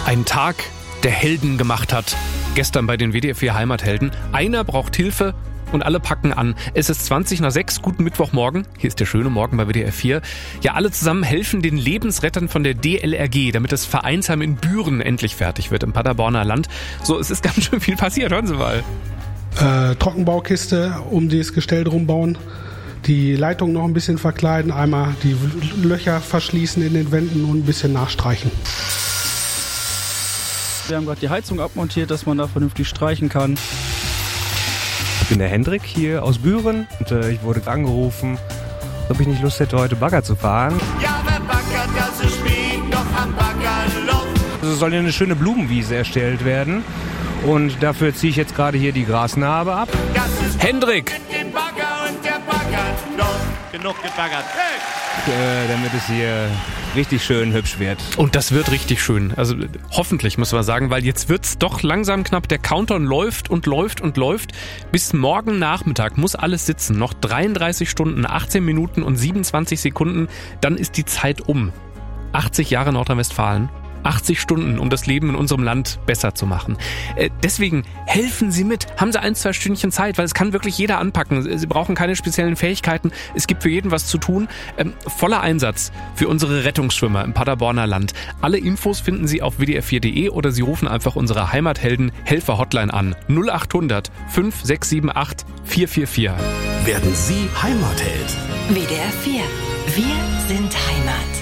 Ein Tag, der Helden gemacht hat. Gestern bei den WDR 4 Heimathelden. Einer braucht Hilfe und alle packen an. Es ist 20:20. Guten Mittwochmorgen. Hier ist der schöne Morgen bei WDR 4. Ja, alle zusammen helfen den Lebensrettern von der DLRG, damit das Vereinsheim in Büren endlich fertig wird im Paderborner Land. So, es ist ganz schön viel passiert. Hören Sie mal. Trockenbaukiste um das Gestell drum bauen. Die Leitung noch ein bisschen verkleiden. Einmal die Löcher verschließen in den Wänden und ein bisschen nachstreichen. Wir haben gerade die Heizung abmontiert, dass man da vernünftig streichen kann. Ich bin der Hendrik hier aus Büren und ich wurde angerufen, ob ich nicht Lust hätte, heute Bagger zu fahren. Ja, wer baggert, das ist Spiel, doch am Bagger Luft. Also soll hier eine schöne Blumenwiese erstellt werden und dafür ziehe ich jetzt gerade hier die Grasnarbe ab. Das ist Hendrik! mit dem Bagger und der baggert Luft. Genug gebaggert. Hey! Damit es hier richtig schön hübsch wird. Und das wird richtig schön. Also hoffentlich, muss man sagen, weil jetzt wird's doch langsam knapp. Der Countdown läuft und läuft und läuft. Bis morgen Nachmittag muss alles sitzen. Noch 33 Stunden, 18 Minuten und 27 Sekunden. Dann ist die Zeit um. 80 Jahre Nordrhein-Westfalen. 80 Stunden, um das Leben in unserem Land besser zu machen. Deswegen helfen Sie mit. Haben Sie 1-2 Stündchen Zeit, weil es kann wirklich jeder anpacken. Sie brauchen keine speziellen Fähigkeiten. Es gibt für jeden was zu tun. Voller Einsatz für unsere Rettungsschwimmer im Paderborner Land. Alle Infos finden Sie auf wdr4.de oder Sie rufen einfach unsere Heimathelden-Helfer-Hotline an. 0800 5678 444. Werden Sie Heimatheld? WDR 4. Wir sind Heimat.